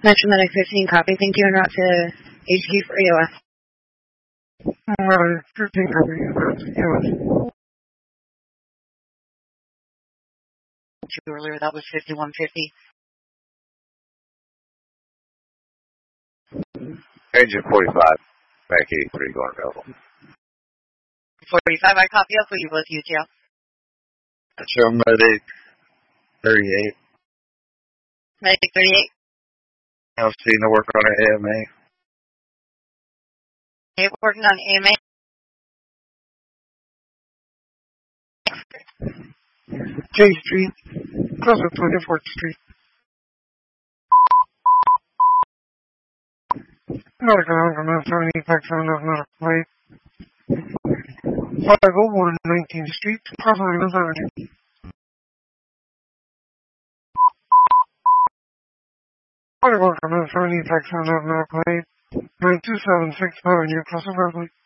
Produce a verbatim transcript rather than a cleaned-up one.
Metro Medic fifteen, copy. Thank you, and route to H Q for E O S. Alright, fifteen, copy. E O S. Earlier, that was fifty-one fifty. Engine forty-five, back eighty-three, going available. forty-five, I copy. I'll put you both U T L. Metro Medic thirty-eight. Medic thirty-eight. I've seen the work on an A M A. Okay, working on A M A. J Street, close to twenty-fourth Street. Medical Algorithm seventy Pack seven of Medical Plate. five oh one nineteenth Street, Providence Avenue. Medical Algorithm seventy Pack seven of Medical Plate. nine two seven sixth Avenue, Crossing Berkeley.